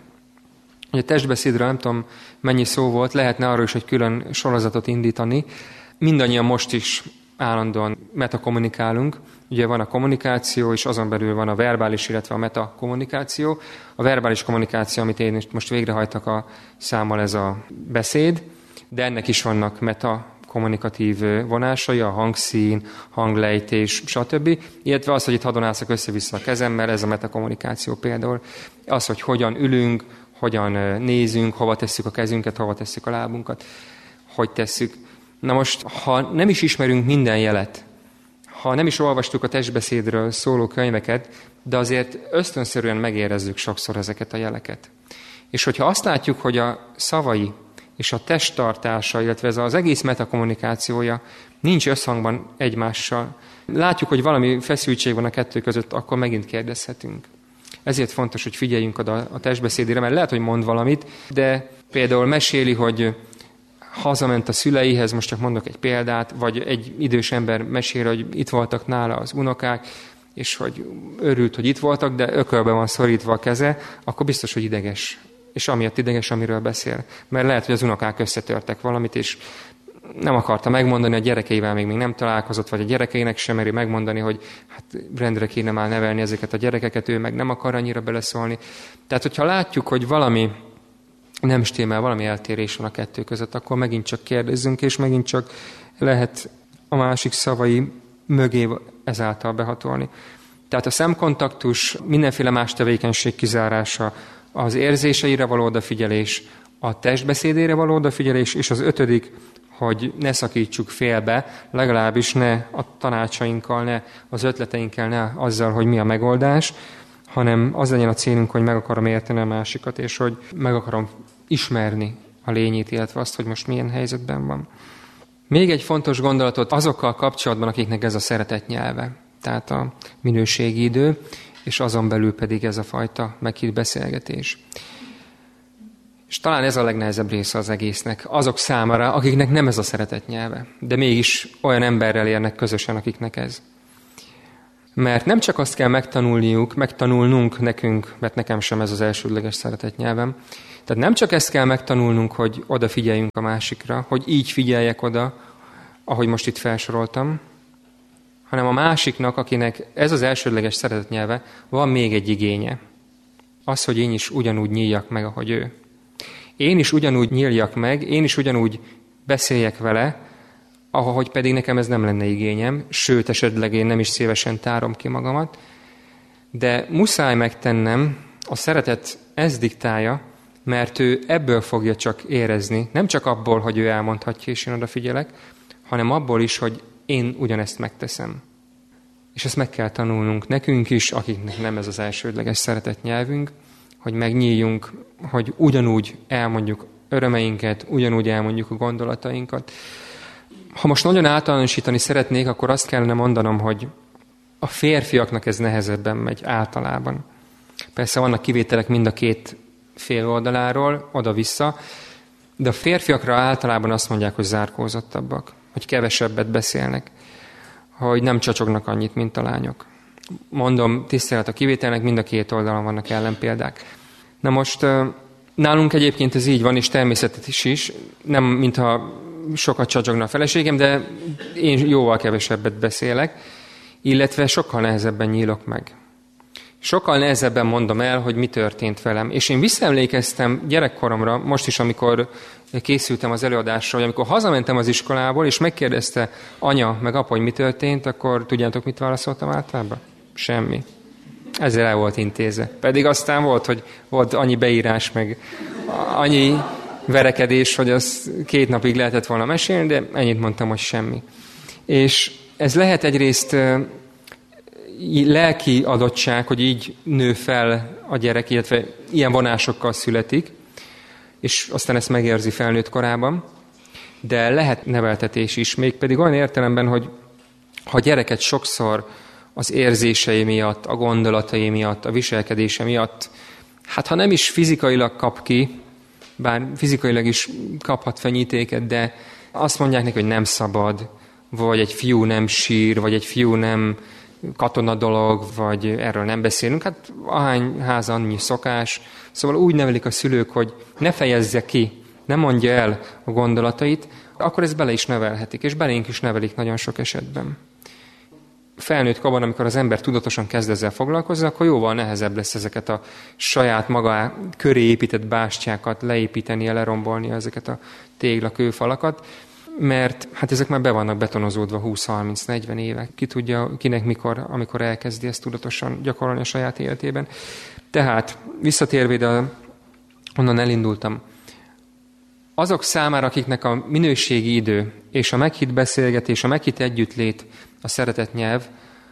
A testbeszédről nem tudom, mennyi szó volt, lehetne arról is egy külön sorozatot indítani. Mindannyian most is állandóan metakommunikálunk. Ugye van a kommunikáció, és azon belül van a verbális, illetve a metakommunikáció. A verbális kommunikáció, amit én most végrehajtak a számmal, ez a beszéd, de ennek is vannak metakommunikatív vonásai, a hangszín, hanglejtés, stb. Illetve az, hogy itt hadonászok össze-vissza a kezemmel, ez a metakommunikáció például. Az, hogy hogyan ülünk, hogyan nézünk, hova tesszük a kezünket, hova tesszük a lábunkat, hogy tesszük. Na most, ha nem is ismerünk minden jelet, ha nem is olvastuk a testbeszédről szóló könyveket, de azért ösztönszerűen megérezzük sokszor ezeket a jeleket. És hogyha azt látjuk, hogy a szavai és a testtartása, illetve ez az egész metakommunikációja nincs összhangban egymással, látjuk, hogy valami feszültség van a kettő között, akkor megint kérdezhetünk. Ezért fontos, hogy figyeljünk oda a testbeszédére, mert lehet, hogy mond valamit, de például meséli, hogy hazament a szüleihez, most csak mondok egy példát, vagy egy idős ember mesél, hogy itt voltak nála az unokák, és hogy örült, hogy itt voltak, de ökölbe van szorítva a keze, akkor biztos, hogy ideges. És amiatt ideges, amiről beszél. Mert lehet, hogy az unokák összetörtek valamit, és nem akarta megmondani, a gyerekeivel még nem találkozott, vagy a gyerekeinek sem meri megmondani, hogy hát rendre kéne már nevelni ezeket a gyerekeket, ő meg nem akar annyira beleszólni. Tehát, hogyha látjuk, hogy valami nem stimmel, valami eltérés van a kettő között, akkor megint csak kérdezzünk, és megint csak lehet a másik szavai mögé ezáltal behatolni. Tehát a szemkontaktus, mindenféle más tevékenység kizárása, az érzéseire való odafigyelés, a testbeszédére való odafigyelés, és az ötödik, hogy ne szakítsuk félbe, legalábbis ne a tanácsainkkal, ne az ötleteinkkel, ne azzal, hogy mi a megoldás, hanem az legyen a célunk, hogy meg akarom érteni a másikat, és hogy meg akarom ismerni a lényét, illetve azt, hogy most milyen helyzetben van. Még egy fontos gondolatot azokkal kapcsolatban, akiknek ez a szeretet nyelve, tehát a minőségi idő, és azon belül pedig ez a fajta meghitt beszélgetés. És talán ez a legnehezebb része az egésznek, azok számára, akiknek nem ez a szeretet nyelve, de mégis olyan emberrel érnek közösen, akiknek ez. Mert nem csak azt kell megtanulnunk nekünk, mert nekem sem ez az elsődleges szeretet nyelvem, tehát nem csak ezt kell megtanulnunk, hogy odafigyeljünk a másikra, hogy így figyeljek oda, ahogy most itt felsoroltam, hanem a másiknak, akinek ez az elsődleges szeretet nyelve, van még egy igénye. Az, hogy én is ugyanúgy nyíljak meg, ahogy ő. Én is ugyanúgy nyíljak meg, én is ugyanúgy beszéljek vele, ahogy pedig nekem ez nem lenne igényem, sőt, esetleg én nem is szívesen tárom ki magamat, de muszáj megtennem, a szeretet ez diktálja, mert ő ebből fogja csak érezni, nem csak abból, hogy ő elmondhatja, és én odafigyelek, hanem abból is, hogy én ugyanezt megteszem. És ezt meg kell tanulnunk nekünk is, akiknek nem ez az elsődleges szeretet nyelvünk, hogy megnyíljunk, hogy ugyanúgy elmondjuk örömeinket, ugyanúgy elmondjuk a gondolatainkat. Ha most nagyon általánosítani szeretnék, akkor azt kellene mondanom, hogy a férfiaknak ez nehezebben megy általában. Persze vannak kivételek mind a két fél oldaláról, oda-vissza, de a férfiakra általában azt mondják, hogy zárkózottabbak, hogy kevesebbet beszélnek, hogy nem csacsognak annyit, mint a lányok. Mondom, tisztelet a kivételnek, mind a két oldalon vannak ellenpéldák. Na most nálunk egyébként ez így van, és természetes is, nem mintha sokat csacsogna a feleségem, de én jóval kevesebbet beszélek, illetve sokkal nehezebben nyílok meg. sokkal nehezebben mondom el, hogy mi történt velem. És én visszaemlékeztem gyerekkoromra, most is, amikor készültem az előadásra, hogy amikor hazamentem az iskolából, és megkérdezte anya meg apa, hogy mi történt, akkor tudjátok, mit válaszoltam általában? Semmi. Ezzel el volt intézve. Pedig aztán volt annyi beírás, meg annyi verekedés, hogy az 2 napig lehetett volna mesélni, de ennyit mondtam, hogy semmi. És ez lehet egyrészt lelki adottság, hogy így nő fel a gyerek, illetve ilyen vonásokkal születik, és aztán ezt megérzi felnőtt korában, de lehet neveltetés is, mégpedig olyan értelemben, hogy ha a gyereket sokszor az érzései miatt, a gondolatai miatt, a viselkedése miatt, hát ha nem is fizikailag kap ki, bár fizikailag is kaphat fenyítéket, de azt mondják neki, hogy nem szabad, vagy egy fiú nem sír, vagy egy fiú nem katona dolog, vagy erről nem beszélünk. Hát ahány ház, annyi szokás. Szóval úgy nevelik a szülők, hogy ne fejezze ki, ne mondja el a gondolatait, akkor ez bele is nevelhetik, és belénk is nevelik nagyon sok esetben. Felnőtt korban, amikor az ember tudatosan kezd ezzel foglalkozni, akkor jóval nehezebb lesz ezeket a saját maga köré épített bástyákat leépíteni, lerombolni ezeket a téglakőfalakat, mert hát ezek már be vannak betonozódva 20-30-40 éve. Ki tudja, kinek mikor, amikor elkezdi ezt tudatosan gyakorolni a saját életében. Tehát, visszatérve ide, onnan elindultam. Azok számára, akiknek a minőségi idő és a meghitt beszélgetés, a meghitt együttlét a szeretett nyelv,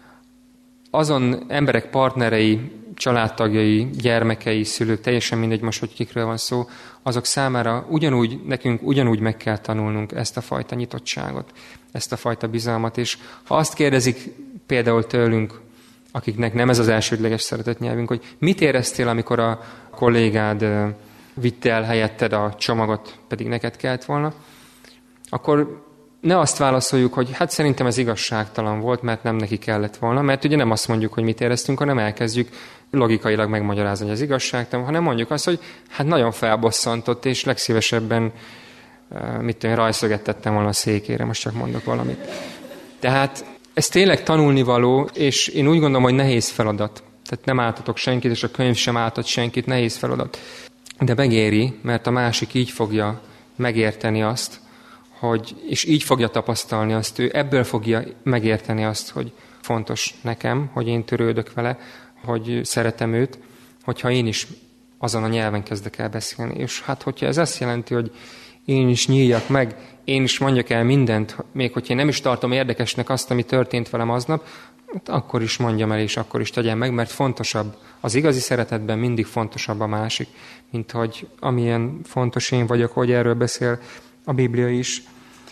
azon emberek partnerei, családtagjai, gyermekei, szülők, teljesen mindegy most, hogy kikről van szó, azok számára nekünk ugyanúgy meg kell tanulnunk ezt a fajta nyitottságot, ezt a fajta bizalmat, és ha azt kérdezik például tőlünk, akiknek nem ez az elsődleges szeretett nyelvünk, hogy mit éreztél, amikor a kollégád vitte el helyetted a csomagot, pedig neked kellett volna, akkor ne azt válaszoljuk, hogy hát szerintem ez igazságtalan volt, mert nem neki kellett volna, mert ugye nem azt mondjuk, hogy mit éreztünk, hanem elkezdjük logikailag megmagyarázni, hogy ez igazságtalan, hanem mondjuk azt, hogy hát nagyon felbosszantott, és legszívesebben rajszöget tettem volna a székére, most csak mondok valamit. Tehát ez tényleg tanulnivaló, és én úgy gondolom, hogy nehéz feladat. Tehát nem áltatok senkit, és a könyv sem áltat senkit, nehéz feladat. De megéri, mert a másik így fogja megérteni azt, és így fogja tapasztalni azt, ő ebből fogja megérteni azt, hogy fontos nekem, hogy én törődök vele, hogy szeretem őt, hogyha én is azon a nyelven kezdek el beszélni. És hát, hogyha ez azt jelenti, hogy én is nyíljak meg, én is mondjak el mindent, még hogyha én nem is tartom érdekesnek azt, ami történt velem aznap, akkor is mondjam el, és akkor is tegyem meg, mert fontosabb. Az igazi szeretetben mindig fontosabb a másik, mint hogy amilyen fontos én vagyok, hogy erről beszél a Biblia is.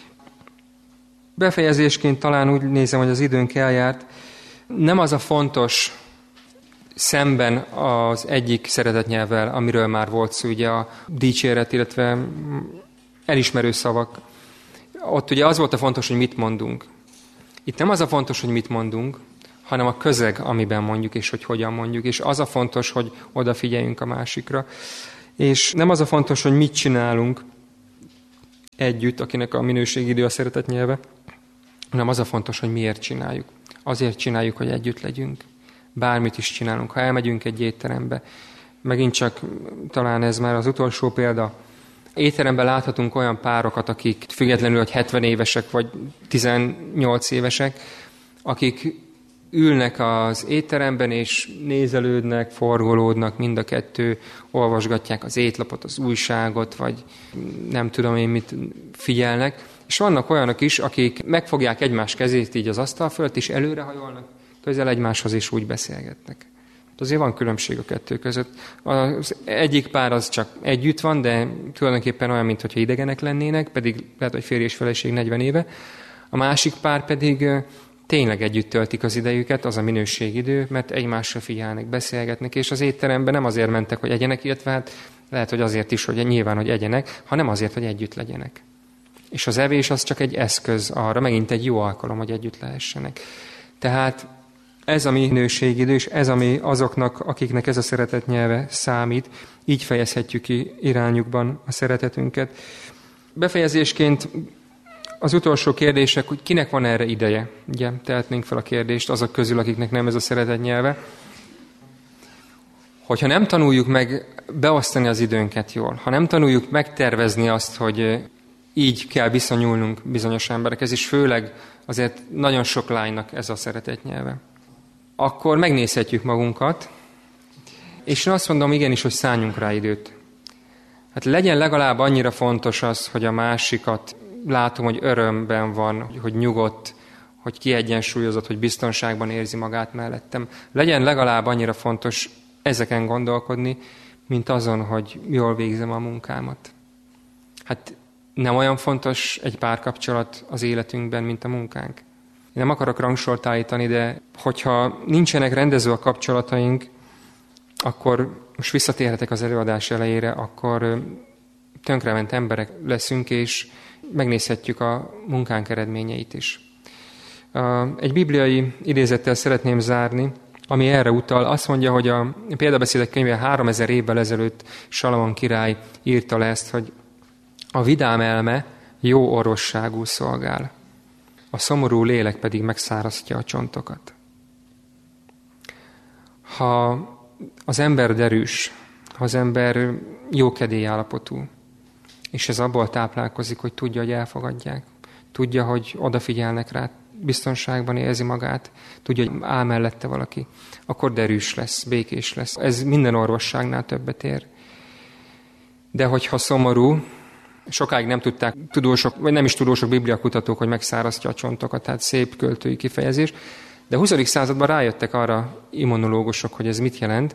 Befejezésként talán úgy nézem, hogy az időnk eljárt. Nem az a fontos szemben az egyik szeretetnyelvvel, amiről már volt szó, ugye a dicséret, illetve elismerő szavak. Ott ugye az volt a fontos, hogy mit mondunk. Itt nem az a fontos, hogy mit mondunk, hanem a közeg, amiben mondjuk, és hogy hogyan mondjuk. És az a fontos, hogy odafigyeljünk a másikra. És nem az a fontos, hogy mit csinálunk együtt, akinek a minőségidő a szeretet nyelve, hanem az a fontos, hogy miért csináljuk. Azért csináljuk, hogy együtt legyünk. Bármit is csinálunk. Ha elmegyünk egy étterembe, megint csak talán ez már az utolsó példa, étteremben láthatunk olyan párokat, akik függetlenül, hogy 70 évesek vagy 18 évesek, akik ülnek az étteremben, és nézelődnek, forgolódnak, mind a kettő, olvasgatják az étlapot, az újságot, vagy nem tudom én mit figyelnek. És vannak olyanok is, akik megfogják egymás kezét így az asztal fölött, és előrehajolnak, közel egymáshoz is úgy beszélgetnek. Azért van különbség a kettő között. Az egyik pár az csak együtt van, de tulajdonképpen olyan, mintha idegenek lennének, pedig lehet, hogy férj és feleség 40 éve. A másik pár pedig tényleg együtt töltik az idejüket, az a minőségidő, mert egymásra figyelnek, beszélgetnek, és az étteremben nem azért mentek, hogy egyenek, illetve hát lehet, hogy azért is, hogy nyilván, hogy egyenek, hanem azért, hogy együtt legyenek. És az evés az csak egy eszköz arra, megint egy jó alkalom, hogy együtt lehessenek. Tehát ez a minőségidő, és ez, ami azoknak, akiknek ez a szeretet nyelve számít, így fejezhetjük ki irányukban a szeretetünket. Befejezésként az utolsó kérdések, hogy kinek van erre ideje? Ugye, tehetnénk fel a kérdést azok közül, akiknek nem ez a szeretet nyelve. hogyha nem tanuljuk meg beosztani az időnket jól, ha nem tanuljuk megtervezni azt, hogy így kell viszonyulnunk bizonyos emberekhez, és főleg azért nagyon sok lánynak ez a szeretetnyelve, akkor megnézhetjük magunkat, és én azt mondom, igenis, hogy szálljunk rá időt. Hát legyen legalább annyira fontos az, hogy a másikat látom, hogy örömben van, hogy nyugodt, hogy kiegyensúlyozott, hogy biztonságban érzi magát mellettem. Legyen legalább annyira fontos ezeken gondolkodni, mint azon, hogy jól végzem a munkámat. Hát nem olyan fontos egy párkapcsolat az életünkben, mint a munkánk. Én nem akarok rangsort állítani, de hogyha nincsenek rendező a kapcsolataink, akkor most visszatérhetek az előadás elejére, akkor tönkrement emberek leszünk, és megnézhetjük a munkánk eredményeit is. Egy bibliai idézettel szeretném zárni, ami erre utal. Azt mondja, hogy a Példabeszédek könyve 3000 évvel ezelőtt Salamon király írta le ezt, hogy a vidám elme jó orvosságul szolgál, a szomorú lélek pedig megszárasztja a csontokat. Ha az ember derűs, ha az ember jókedély állapotú, és ez abból táplálkozik, hogy tudja, hogy elfogadják, tudja, hogy odafigyelnek rá, biztonságban érzi magát, tudja, hogy áll mellette valaki, akkor derűs lesz, békés lesz. Ez minden orvosságnál többet ér. De hogyha szomorú, sokáig nem tudták tudósok, vagy nem is tudósok, bibliakutatók, hogy megszárasztja a csontokat, tehát szép költői kifejezés. De a 20. században rájöttek arra immunológusok, hogy ez mit jelent.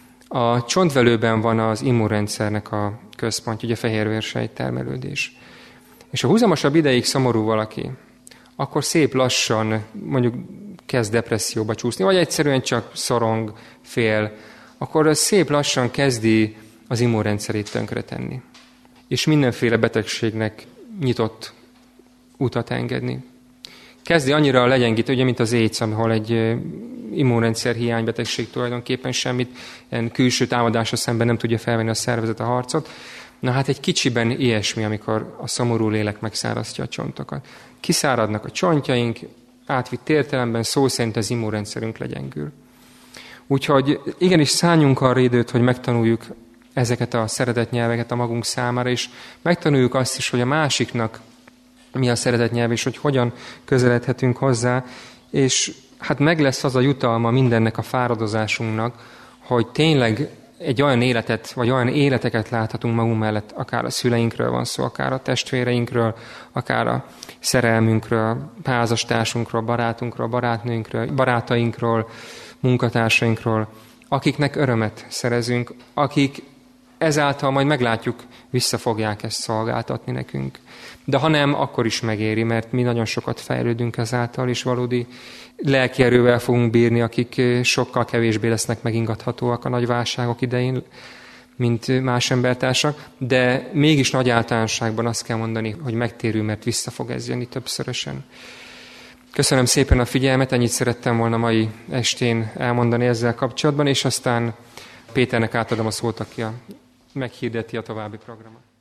A csontvelőben van az immunrendszernek a központja, ugye fehérvérsejt termelődés. És ha húzamosabb ideig szomorú valaki, akkor szép lassan mondjuk kezd depresszióba csúszni, vagy egyszerűen csak szorong, fél, akkor szép lassan kezdi az immunrendszerét tönkretenni. És mindenféle betegségnek nyitott utat engedni. Kezdi annyira legyengítő, ugye, mint az AIDS, ahol egy immunrendszer hiánybetegség tulajdonképpen semmit, ilyen külső támadásra szemben nem tudja felvenni a szervezet a harcot. Na hát egy kicsiben ilyesmi, amikor a szomorú lélek megszárasztja a csontokat. Kiszáradnak a csontjaink, átvitt értelemben szó szerint az immunrendszerünk legyengül. Úgyhogy igenis szálljunk arra időt, hogy megtanuljuk ezeket a szeretetnyelveket a magunk számára, és megtanuljuk azt is, hogy a másiknak mi a szeretetnyelv, és hogy hogyan közeledhetünk hozzá, és hát meg lesz az a jutalma mindennek a fáradozásunknak, hogy tényleg egy olyan életet, vagy olyan életeket láthatunk magunk mellett, akár a szüleinkről van szó, akár a testvéreinkről, akár a szerelmünkről, házastársunkról, barátunkról, barátnőinkről, barátainkról, munkatársainkról, akiknek örömet szerezünk, akik ezáltal majd meglátjuk, vissza fogják ezt szolgáltatni nekünk. De ha nem, akkor is megéri, mert mi nagyon sokat fejlődünk ezáltal, és valódi lelki erővel fogunk bírni, akik sokkal kevésbé lesznek megingathatóak a nagy válságok idején, mint más embertársak, de mégis nagy általánosságban azt kell mondani, hogy megtérül, mert vissza fog ez jönni többszörösen. Köszönöm szépen a figyelmet, ennyit szerettem volna mai estén elmondani ezzel kapcsolatban, és aztán Péternek átadom a szót, aki meghirdeti a további programot.